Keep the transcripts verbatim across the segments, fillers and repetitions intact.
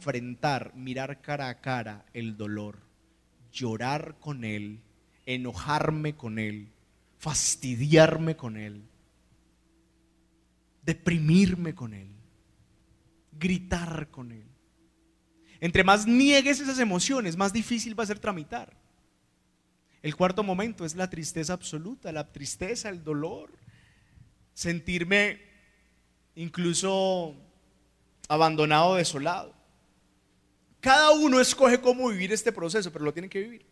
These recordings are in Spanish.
enfrentar, mirar cara a cara el dolor, llorar con él, enojarme con él, fastidiarme con él, deprimirme con él, gritar con él. Entre más niegues esas emociones, más difícil va a ser tramitar. El cuarto momento es la tristeza absoluta, la tristeza, el dolor, sentirme incluso abandonado, desolado. Cada uno escoge cómo vivir este proceso, pero lo tiene que vivir.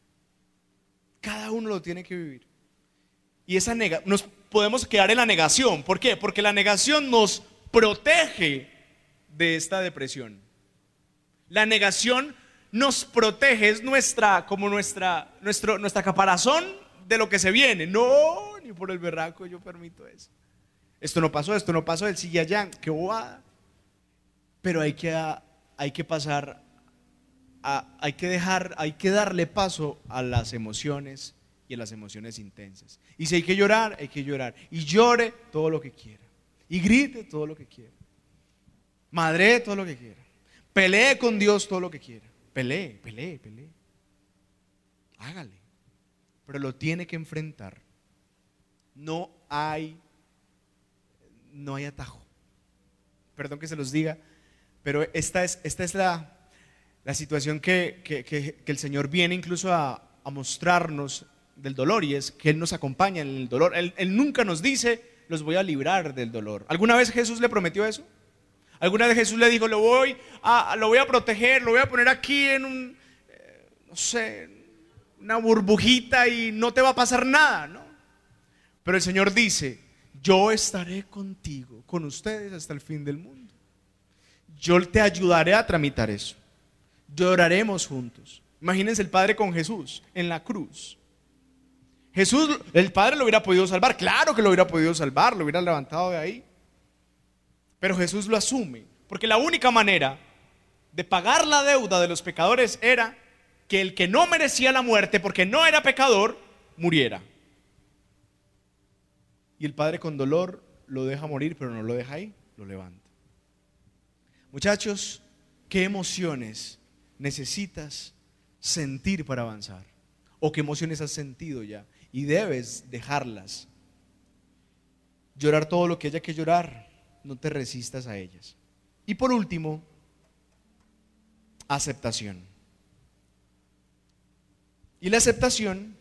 Cada uno lo tiene que vivir. Y esa nega, nos podemos quedar en la negación. ¿Por qué? Porque la negación nos protege de esta depresión. La negación nos protege, es nuestra, como nuestra, nuestro, nuestra caparazón de lo que se viene. No, ni por el berraco yo permito eso. Esto no pasó, esto no pasó, él sigue allá, qué bobada. Pero hay que, hay que pasar, a, hay que dejar, hay que darle paso a las emociones y a las emociones intensas. Y si hay que llorar, hay que llorar. Y llore todo lo que quiera. Y grite todo lo que quiera. Madre todo lo que quiera. Pelee con Dios todo lo que quiera. Pelee, pelee, pelee. Hágale. Pero lo tiene que enfrentar. No hay, no hay atajo. Perdón que se los diga, pero esta es, esta es la, la situación que, que, que, que el Señor viene incluso a, a mostrarnos del dolor, y es que Él nos acompaña en el dolor. Él, Él nunca nos dice, los voy a librar del dolor. ¿Alguna vez Jesús le prometió eso? ¿Alguna vez Jesús le dijo, lo voy a, lo voy a proteger, lo voy a poner aquí en un, eh, no sé, una burbujita y no te va a pasar nada? ¿No? Pero el Señor dice, yo estaré contigo, con ustedes hasta el fin del mundo. Yo te ayudaré a tramitar eso. Lloraremos juntos. Imagínense el Padre con Jesús en la cruz. Jesús, el Padre lo hubiera podido salvar, claro que lo hubiera podido salvar, lo hubiera levantado de ahí. Pero Jesús lo asume, porque la única manera de pagar la deuda de los pecadores era que el que no merecía la muerte, porque no era pecador, muriera. Y el Padre con dolor lo deja morir, pero no lo deja ahí, lo levanta. Muchachos, ¿qué emociones necesitas sentir para avanzar? ¿O qué emociones has sentido ya? Y debes dejarlas. Llorar todo lo que haya que llorar. No te resistas a ellas. Y por último, aceptación. Y la aceptación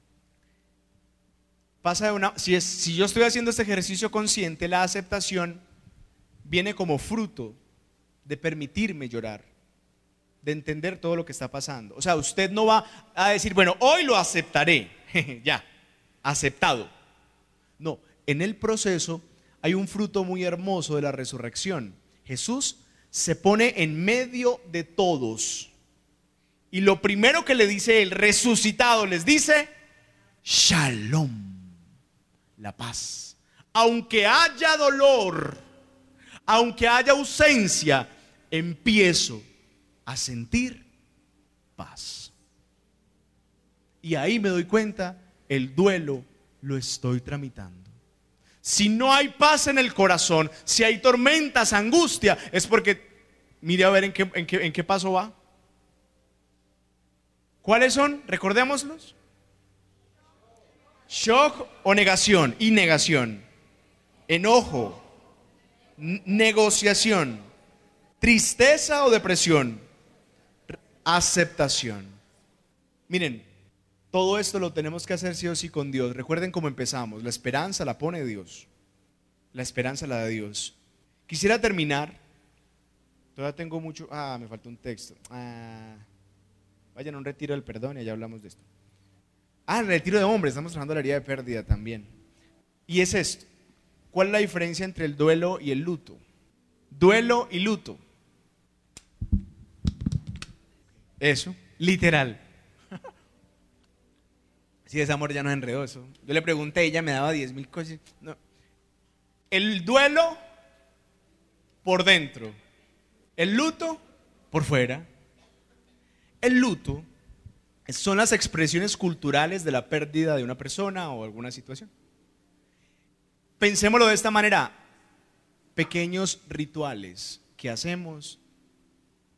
pasa de una, si, es, si yo estoy haciendo este ejercicio consciente, la aceptación viene como fruto de permitirme llorar, de entender todo lo que está pasando. O sea, usted no va a decir, bueno, hoy lo aceptaré, ya, aceptado. No, en el proceso hay un fruto muy hermoso de la resurrección. Jesús se pone en medio de todos. Y lo primero que le dice el resucitado, les dice, Shalom, la paz. Aunque haya dolor, aunque haya ausencia, empiezo a sentir paz. Y ahí me doy cuenta, el duelo lo estoy tramitando. Si no hay paz en el corazón, si hay tormentas, angustia, es porque, mire a ver en qué, en qué, en qué paso va. ¿Cuáles son? Recordémoslos. Shock o negación y negación. Enojo, n- negociación, tristeza o depresión, aceptación. Miren, todo esto lo tenemos que hacer sí o sí con Dios. Recuerden cómo empezamos. La esperanza la pone Dios. La esperanza la da Dios. Quisiera terminar. Todavía tengo mucho. Ah, me falta un texto. Ah, vayan a un retiro del perdón y allá hablamos de esto. Ah, el retiro de hombres. Estamos trabajando la herida de pérdida también. Y es esto. ¿Cuál es la diferencia entre el duelo y el luto? Duelo y luto. Eso, literal. Si ese amor ya no es enredoso. Yo le pregunté, ella me daba diez mil cosas. No. El duelo por dentro, el luto por fuera. El luto son las expresiones culturales de la pérdida de una persona o alguna situación. Pensémoslo de esta manera: pequeños rituales que hacemos